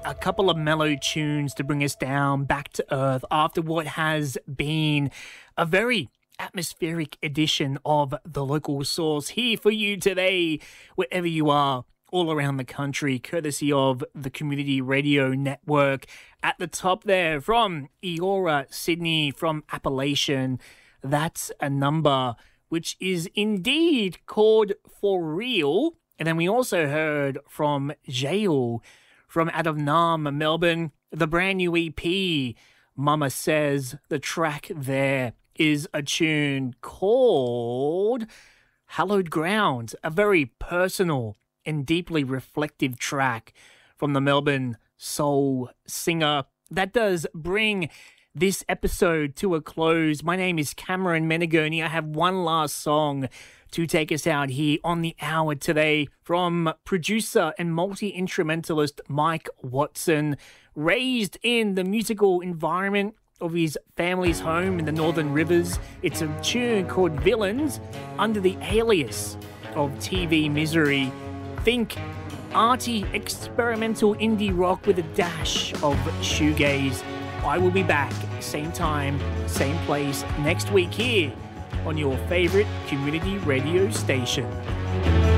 a couple of mellow tunes to bring us down back to earth after what has been a very atmospheric edition of The Local Source here for you today, wherever you are, all around the country, courtesy of the Community Radio Network. At the top there, from Eora, Sydney, from Appalachian, that's a number which is indeed called For Real. And then we also heard from Jail, from out of Naarm, Melbourne, the brand new EP, Mama Says. The track there is a tune called Hallowed Ground, a very personal and deeply reflective track from the Melbourne soul singer. That does bring this episode to a close. My name is Cameron Menegoni. I have one last song to take us out here on the hour today from producer and multi-instrumentalist Mike Watson. Raised in the musical environment of his family's home in the Northern Rivers, it's a tune called Villains under the alias of TV Misery. Think arty, experimental indie rock with a dash of shoegaze. I will be back, same time, same place, next week here on your favorite community radio station.